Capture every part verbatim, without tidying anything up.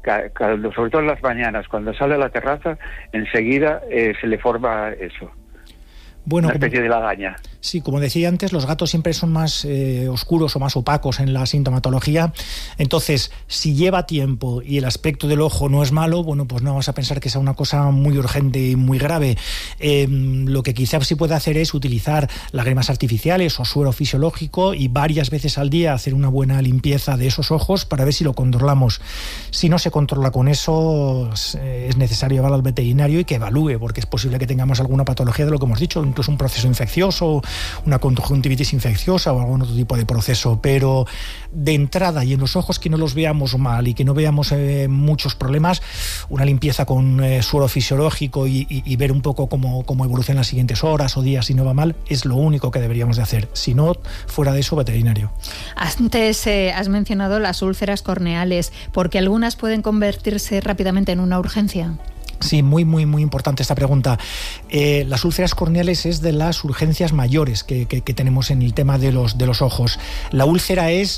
sobre todo en las mañanas, cuando sale a la terraza, enseguida eh, se le forma eso. Bueno, una especie como, de lagaña. Sí, como decía antes, los gatos siempre son más eh, oscuros o más opacos en la sintomatología. Entonces, si lleva tiempo y el aspecto del ojo no es malo, bueno, pues no vamos a pensar que sea una cosa muy urgente y muy grave. Eh, lo que quizás sí puede hacer es utilizar lágrimas artificiales o suero fisiológico y varias veces al día hacer una buena limpieza de esos ojos para ver si lo controlamos. Si no se controla con eso, es necesario llevarlo al veterinario y que evalúe, porque es posible que tengamos alguna patología de lo que hemos dicho, incluso un proceso infeccioso, una conjuntivitis infecciosa o algún otro tipo de proceso, pero de entrada y en los ojos que no los veamos mal y que no veamos eh, muchos problemas, una limpieza con eh, suero fisiológico y, y, y ver un poco cómo, cómo evoluciona en las siguientes horas o días si no va mal, es lo único que deberíamos de hacer. Si no, fuera de eso, veterinario. Antes eh, has mencionado las úlceras corneales, porque algunas pueden convertirse rápidamente en una urgencia. Sí, muy, muy, muy importante esta pregunta. Eh, las úlceras corneales es de las urgencias mayores que, que, que tenemos en el tema de los, de los ojos. La úlcera es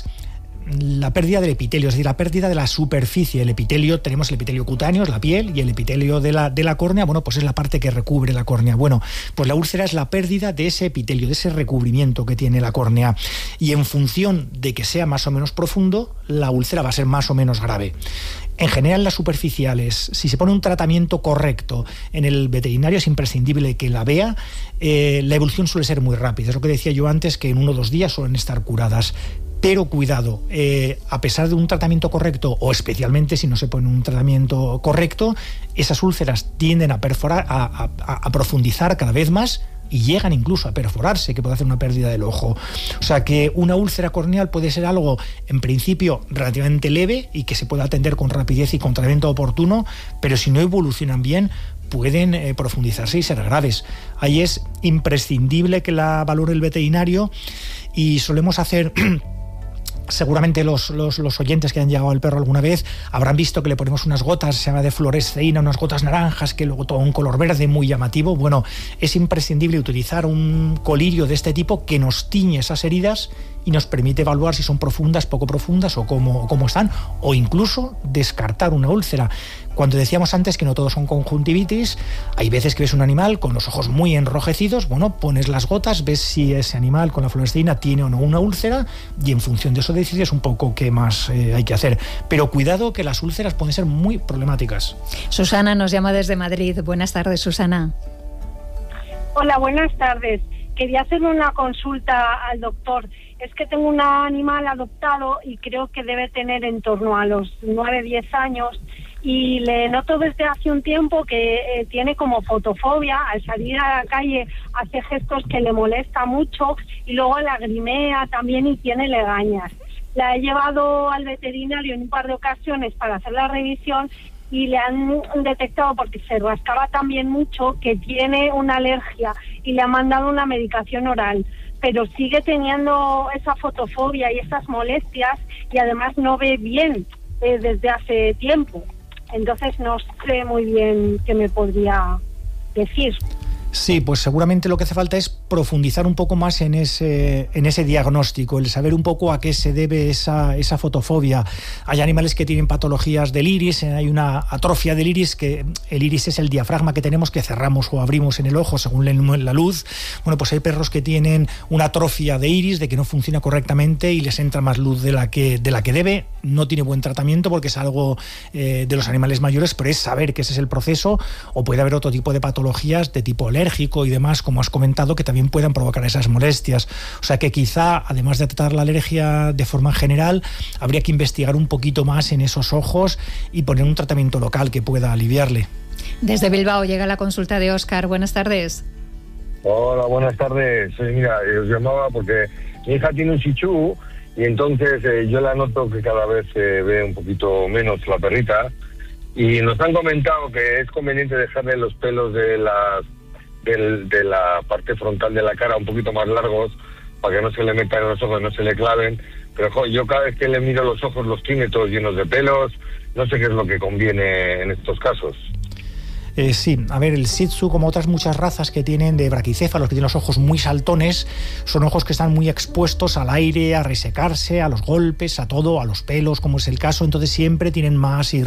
la pérdida del epitelio, es decir, la pérdida de la superficie. El epitelio, tenemos el epitelio cutáneo, es la piel, y el epitelio de la, de la córnea, bueno, pues es la parte que recubre la córnea. Bueno, pues la úlcera es la pérdida de ese epitelio, de ese recubrimiento que tiene la córnea. Y en función de que sea más o menos profundo, la úlcera va a ser más o menos grave. En general, las superficiales, si se pone un tratamiento correcto en el veterinario, es imprescindible que la vea. Eh, la evolución suele ser muy rápida. Es lo que decía yo antes, que en uno o dos días suelen estar curadas. Pero cuidado, eh, a pesar de un tratamiento correcto, o especialmente si no se pone un tratamiento correcto, esas úlceras tienden a perforar, a, a, a profundizar cada vez más, y llegan incluso a perforarse, que puede hacer una pérdida del ojo. O sea que una úlcera corneal puede ser algo, en principio, relativamente leve y que se puede atender con rapidez y con tratamiento oportuno, pero si no evolucionan bien, pueden eh, profundizarse y ser graves. Ahí es imprescindible que la valore el veterinario, y solemos hacer... Seguramente los, los, los oyentes que han llegado al perro alguna vez habrán visto que le ponemos unas gotas, se llama de fluoresceína, unas gotas naranjas, que luego todo un color verde muy llamativo. Bueno, es imprescindible utilizar un colirio de este tipo que nos tiñe esas heridas y nos permite evaluar si son profundas, poco profundas o cómo, cómo están, o incluso descartar una úlcera. Cuando decíamos antes que no todos son conjuntivitis, hay veces que ves un animal con los ojos muy enrojecidos, bueno, pones las gotas, ves si ese animal con la fluoresceína tiene o no una úlcera, y en función de eso decides un poco qué más eh, hay que hacer. Pero cuidado, que las úlceras pueden ser muy problemáticas. Susana nos llama desde Madrid. Buenas tardes, Susana. Hola, buenas tardes. Quería hacerle una consulta al doctor. Es que tengo un animal adoptado y creo que debe tener en torno a los nueve diez años, y le noto desde hace un tiempo que eh, tiene como fotofobia. Al salir a la calle hace gestos que le molesta mucho y luego lagrimea también y tiene legañas. La he llevado al veterinario en un par de ocasiones para hacer la revisión y le han detectado, porque se rascaba también mucho, que tiene una alergia y le han mandado una medicación oral, pero sigue teniendo esa fotofobia y esas molestias, y además no ve bien eh, desde hace tiempo. Entonces no sé muy bien qué me podría decir. Sí, pues seguramente lo que hace falta es profundizar un poco más en ese, en ese diagnóstico, el saber un poco a qué se debe esa, esa fotofobia. Hay animales que tienen patologías del iris, hay una atrofia del iris, que el iris es el diafragma que tenemos, que cerramos o abrimos en el ojo según la luz. Bueno, pues hay perros que tienen una atrofia de iris, de que no funciona correctamente y les entra más luz de la que, de la que debe. No tiene buen tratamiento porque es algo eh, de los animales mayores, pero es saber que ese es el proceso, o puede haber otro tipo de patologías de tipo alérgico y demás, como has comentado, que también puedan provocar esas molestias. O sea que quizá, además de tratar la alergia de forma general, habría que investigar un poquito más en esos ojos y poner un tratamiento local que pueda aliviarle. Desde Bilbao llega la consulta de Óscar. Buenas tardes. Hola, buenas tardes. Sí, mira, os llamaba porque mi hija tiene un chichú y entonces eh, yo la noto que cada vez se eh, ve un poquito menos la perrita, y nos han comentado que es conveniente dejarle los pelos de las del, de la parte frontal de la cara un poquito más largos para que no se le metan en los ojos, no se le claven. Pero jo, yo cada vez que le miro los ojos los tiene todos llenos de pelos. No sé qué es lo que conviene en estos casos. Eh, sí, a ver, el Shih Tzu, como otras muchas razas que tienen de braquicéfalos, que tienen los ojos muy saltones, son ojos que están muy expuestos al aire, a resecarse, a los golpes, a todo, a los pelos, como es el caso. Entonces siempre tienen más